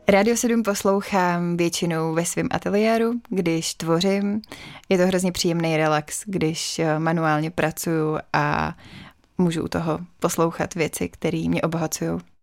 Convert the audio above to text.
Rádio 7 poslouchám většinou ve svém ateliéru, když tvořím. Je to hrozně příjemný relax, když manuálně pracuju a můžu u toho poslouchat věci, které mě obohacují.